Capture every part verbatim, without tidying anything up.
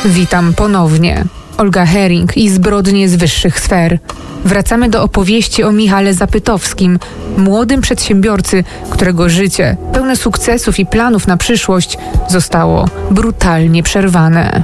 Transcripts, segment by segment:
Witam ponownie. Olga Hering i zbrodnie z wyższych sfer. Wracamy do opowieści o Michale Zapytowskim, młodym przedsiębiorcy, którego życie, pełne sukcesów i planów na przyszłość, zostało brutalnie przerwane.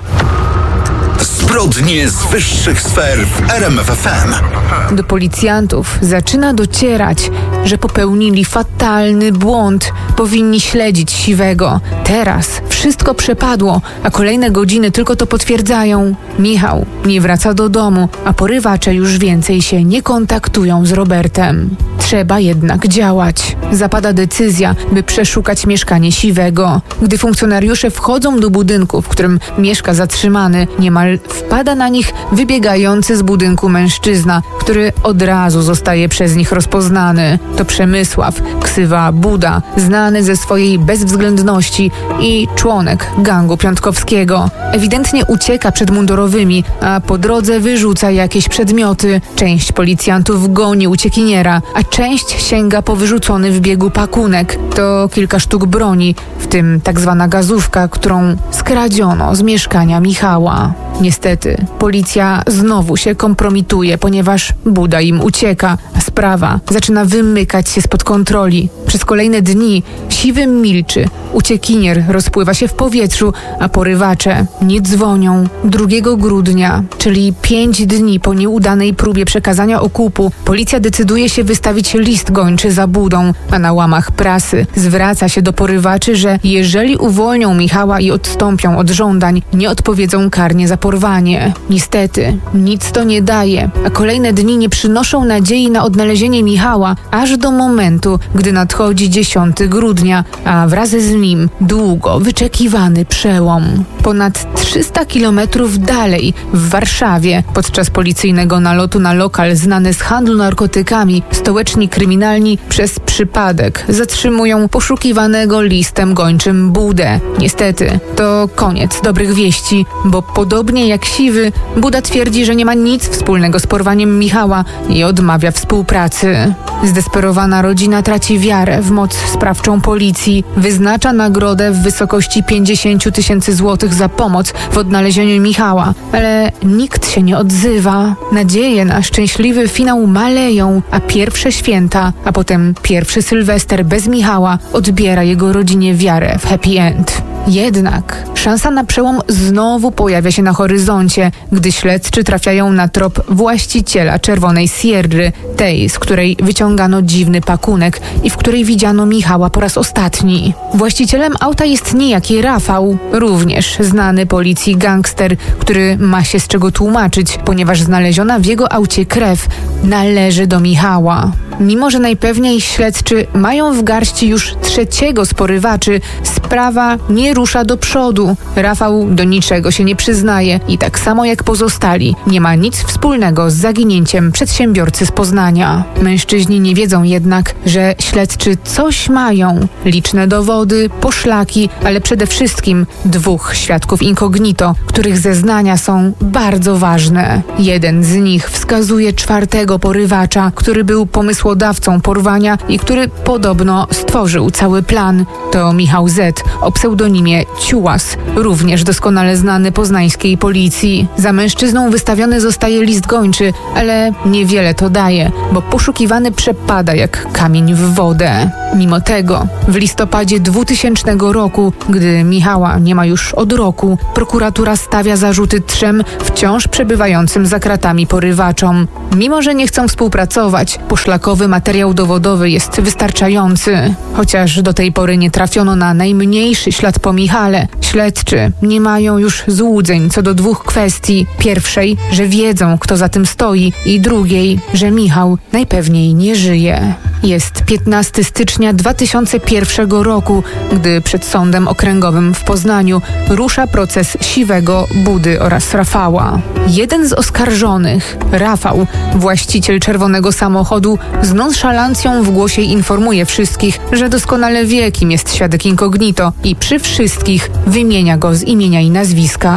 Zbrodnie z wyższych sfer w R M F F M. Do policjantów zaczyna docierać, że popełnili fatalny błąd. Powinni śledzić Siwego. Teraz wszystko przepadło, a kolejne godziny tylko to potwierdzają. Michał nie wraca do domu, a porywacze już więcej się nie kontaktują z Robertem. Trzeba jednak działać. Zapada decyzja, by przeszukać mieszkanie Siwego. Gdy funkcjonariusze wchodzą do budynku, w którym mieszka zatrzymany, niemal wpada na nich wybiegający z budynku mężczyzna, który od razu zostaje przez nich rozpoznany. To Przemysław, ksywa Buda, znany ze swojej bezwzględności i członek gangu piątkowskiego. Ewidentnie ucieka przed mundurowymi, a po drodze wyrzuca jakieś przedmioty. Część policjantów goni uciekiniera, a część sięga po wyrzucony w biegu pakunek. To kilka sztuk broni, w tym tak zwana gazówka, którą skradziono z mieszkania Michała. Niestety, policja znowu się kompromituje, ponieważ Buda im ucieka, a sprawa zaczyna wymykać się spod kontroli. Przez kolejne dni Siwy milczy, uciekinier rozpływa się w powietrzu, a porywacze nie dzwonią. drugiego grudnia, czyli pięć dni po nieudanej próbie przekazania okupu, policja decyduje się wystawić list gończy za Budą, a na łamach prasy zwraca się do porywaczy, że jeżeli uwolnią Michała i odstąpią od żądań, nie odpowiedzą karnie za porwanie. Niestety, nic to nie daje, a kolejne dni nie przynoszą nadziei na odnalezienie Michała, aż do momentu, gdy nadchodzi dziesiątego grudnia, a wraz z nim długo wyczekiwany przełom. Ponad trzysta kilometrów dalej, w Warszawie, podczas policyjnego nalotu na lokal znany z handlu narkotykami, stołeczni kryminalni przez przypadek zatrzymują poszukiwanego listem gończym Budę. Niestety, to koniec dobrych wieści, bo podobnie jak Siwy, Buda twierdzi, że nie ma nic wspólnego z porwaniem Michała i odmawia współpracy. Zdesperowana rodzina traci wiarę w moc sprawczą policji, wyznacza nagrodę w wysokości pięćdziesiąt tysięcy złotych za pomoc w odnalezieniu Michała, ale nikt się nie odzywa. Nadzieje na szczęśliwy finał maleją, a pierwsze święta, a potem pierwszy Sylwester bez Michała odbiera jego rodzinie wiarę w happy end. Jednak szansa na przełom znowu pojawia się na horyzoncie, gdy śledczy trafiają na trop właściciela Czerwonej Sierry, tej, z której wyciągano dziwny pakunek i w której widziano Michała po raz ostatni. Właścicielem auta jest niejaki Rafał, również znany policji gangster, który ma się z czego tłumaczyć, ponieważ znaleziona w jego aucie krew należy do Michała. Mimo że najpewniej śledczy mają w garści już trzeciego z porywaczy, sprawa nie rusza do przodu. Rafał do niczego się nie przyznaje i tak samo jak pozostali nie ma nic wspólnego z zaginięciem przedsiębiorcy z Poznania. Mężczyźni nie wiedzą jednak, że śledczy coś mają. Liczne dowody, poszlaki, ale przede wszystkim dwóch świadków incognito, których zeznania są bardzo ważne. Jeden z nich wskazuje czwartego porywacza, który był pomysłodawcą porwania i który podobno stworzył cały plan. To Michał Z. o pseudonimie Ciułas, również doskonale znany poznańskiej policji. Za mężczyzną wystawiony zostaje list gończy, ale niewiele to daje, bo poszukiwany przepada jak kamień w wodę. Mimo tego w listopadzie dwutysięcznego roku, gdy Michała nie ma już od roku, prokuratura stawia zarzuty trzem wciąż przebywającym za kratami porywaczom. Mimo że nie chcą współpracować, poszlakowy materiał dowodowy jest wystarczający. Chociaż do tej pory nie trafiono na najmniejszy ślad po Michale, śledczy nie mają już złudzeń co do dwóch kwestii. Pierwszej, że wiedzą, kto za tym stoi, i drugiej, że Michał najpewniej nie żyje. Jest piętnastego stycznia dwa tysiące pierwszego roku, gdy przed Sądem Okręgowym w Poznaniu rusza proces Siwego, Budy oraz Rafała. Jeden z oskarżonych, Rafał, właściciel czerwonego samochodu, z nonszalancją w głosie informuje wszystkich, że doskonale wie, kim jest świadek incognito i przy wszystkich wymienia go z imienia i nazwiska.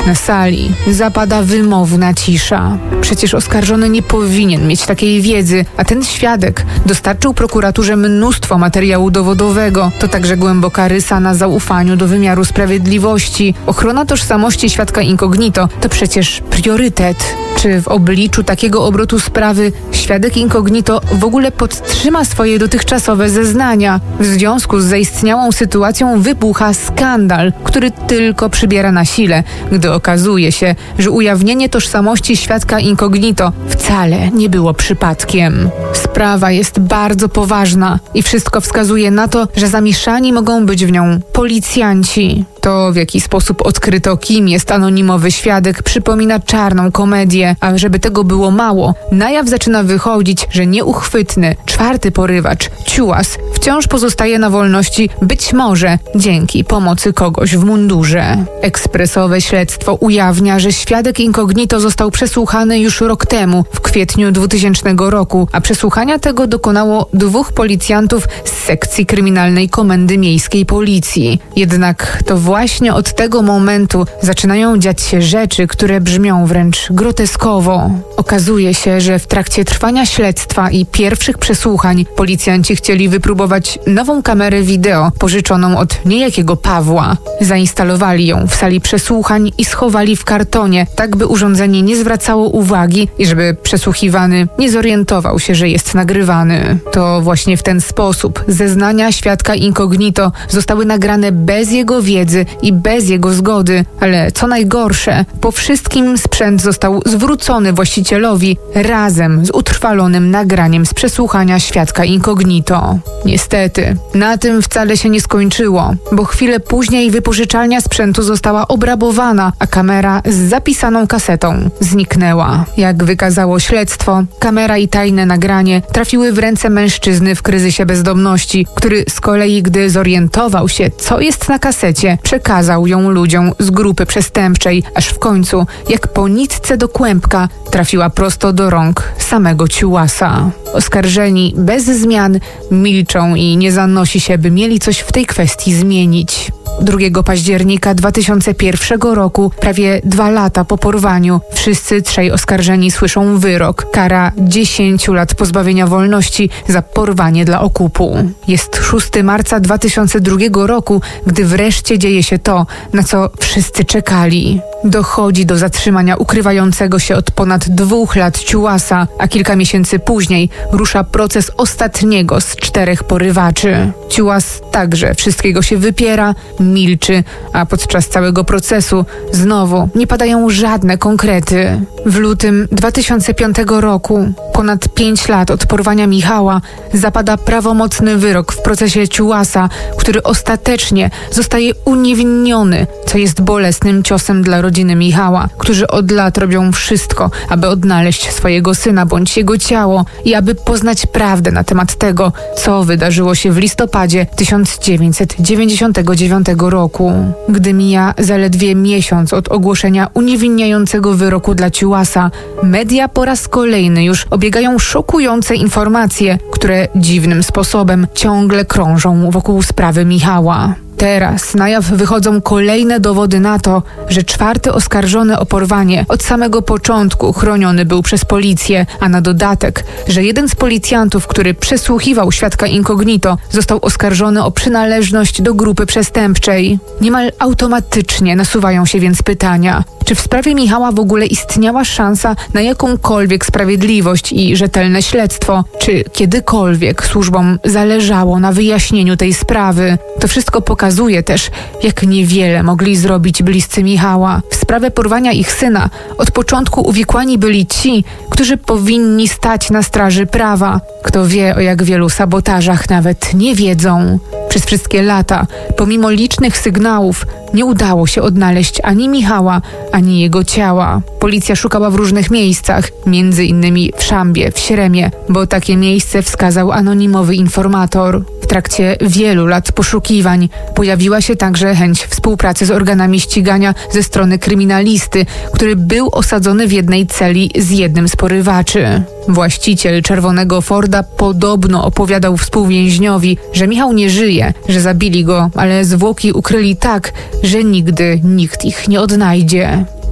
Na sali zapada wymowna cisza. Przecież oskarżony nie powinien mieć takiej wiedzy, a ten świadek dostarczył prokuraturze mnóstwo materiału dowodowego. To także głęboka rysa na zaufaniu do wymiaru sprawiedliwości. Ochrona tożsamości świadka incognito to przecież priorytet. Czy w obliczu takiego obrotu sprawy świadek incognito w ogóle podtrzyma swoje dotychczasowe zeznania? W związku z zaistniałą sytuacją wybucha skandal, który tylko przybiera na sile, gdy okazuje się, że ujawnienie tożsamości świadka incognito wcale nie było przypadkiem. Sprawa jest bardzo poważna i wszystko wskazuje na to, że zamieszani mogą być w nią policjanci. To, w jaki sposób odkryto, kim jest anonimowy świadek, przypomina czarną komedię, a żeby tego było mało, na jaw zaczyna wychodzić, że nieuchwytny, czwarty porywacz, Ciułas, wciąż pozostaje na wolności, być może dzięki pomocy kogoś w mundurze. Ekspresowe śledztwo ujawnia, że świadek incognito został przesłuchany już rok temu, w kwietniu dwutysięcznego roku, a przesłuchania tego dokonało dwóch policjantów z sekcji kryminalnej Komendy Miejskiej Policji. Jednak to właśnie od tego momentu zaczynają dziać się rzeczy, które brzmią wręcz groteskowo. Okazuje się, że w trakcie trwania śledztwa i pierwszych przesłuchań policjanci chcieli wypróbować nową kamerę wideo pożyczoną od niejakiego Pawła. Zainstalowali ją w sali przesłuchań i schowali w kartonie, tak by urządzenie nie zwracało uwagi i żeby przesłuchiwany nie zorientował się, że jest nagrywany. To właśnie w ten sposób zeznania świadka incognito zostały nagrane bez jego wiedzy i bez jego zgody, ale co najgorsze, po wszystkim sprzęt został zwrócony właścicielowi razem z utrwalonym nagraniem z przesłuchania świadka incognito. Niestety, na tym wcale się nie skończyło, bo chwilę później wypożyczalnia sprzętu została obrabowana, a kamera z zapisaną kasetą zniknęła. Jak wykazało śledztwo, kamera i tajne nagranie trafiły w ręce mężczyzny w kryzysie bezdomności, który z kolei, gdy zorientował się, co jest na kasecie, przekazał ją ludziom z grupy przestępczej, aż w końcu, jak po nitce do kłębka, trafiła prosto do rąk samego Ciułasa. Oskarżeni bez zmian milczą i nie zanosi się, by mieli coś w tej kwestii zmienić. drugiego października dwa tysiące pierwszego roku, prawie dwa lata po porwaniu, wszyscy trzej oskarżeni słyszą wyrok. Kara dziesięciu lat pozbawienia wolności za porwanie dla okupu. Jest szóstego marca dwa tysiące drugiego roku, gdy wreszcie dzieje się to, na co wszyscy czekali. Dochodzi do zatrzymania ukrywającego się od ponad dwóch lat Ciułasa, a kilka miesięcy później rusza proces ostatniego z czterech porywaczy. Ciułas także wszystkiego się wypiera, milczy, a podczas całego procesu znowu nie padają żadne konkrety. W lutym dwa tysiące piątego roku, ponad pięć lat od porwania Michała, zapada prawomocny wyrok w procesie Ciułasa, który ostatecznie zostaje uniewinniony, co jest bolesnym ciosem dla rodziny Michała, którzy od lat robią wszystko, aby odnaleźć swojego syna bądź jego ciało i aby poznać prawdę na temat tego, co wydarzyło się w listopadzie tysiąc dziewięćset dziewięćdziesiątego dziewiątego roku. Gdy mija zaledwie miesiąc od ogłoszenia uniewinniającego wyroku dla Ciułasa, media po raz kolejny już obiegają szokujące informacje, które dziwnym sposobem ciągle krążą wokół sprawy Michała. Teraz na jaw wychodzą kolejne dowody na to, że czwarty oskarżony o porwanie od samego początku chroniony był przez policję, a na dodatek, że jeden z policjantów, który przesłuchiwał świadka incognito, został oskarżony o przynależność do grupy przestępczej. Niemal automatycznie nasuwają się więc pytania, czy w sprawie Michała w ogóle istniała szansa na jakąkolwiek sprawiedliwość i rzetelne śledztwo, czy kiedykolwiek służbom zależało na wyjaśnieniu tej sprawy. To wszystko pokazuje Pokazuje też, jak niewiele mogli zrobić bliscy Michała. W sprawę porwania ich syna od początku uwikłani byli ci, którzy powinni stać na straży prawa. Kto wie, o jak wielu sabotażach nawet nie wiedzą. Przez wszystkie lata, pomimo licznych sygnałów, nie udało się odnaleźć ani Michała, ani jego ciała. Policja szukała w różnych miejscach, między innymi w Szambie, w Śremie, bo takie miejsce wskazał anonimowy informator. W trakcie wielu lat poszukiwań pojawiła się także chęć współpracy z organami ścigania ze strony kryminalisty, który był osadzony w jednej celi z jednym z porywaczy. Właściciel czerwonego Forda podobno opowiadał współwięźniowi, że Michał nie żyje, że zabili go, ale zwłoki ukryli tak, że nigdy nikt ich nie odnajdzie.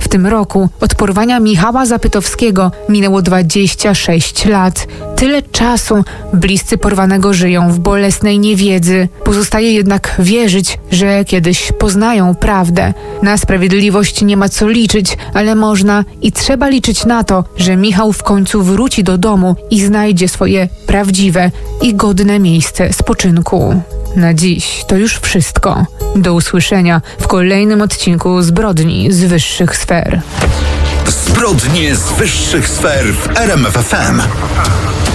W tym roku od porwania Michała Zapytowskiego minęło dwadzieścia sześć lat. Tyle czasu bliscy porwanego żyją w bolesnej niewiedzy. Pozostaje jednak wierzyć, że kiedyś poznają prawdę. Na sprawiedliwość nie ma co liczyć, ale można i trzeba liczyć na to, że Michał w końcu wróci do domu i znajdzie swoje prawdziwe i godne miejsce spoczynku. Na dziś to już wszystko. Do usłyszenia w kolejnym odcinku Zbrodni z wyższych sfer. Zbrodnie z wyższych sfer w R M F F M.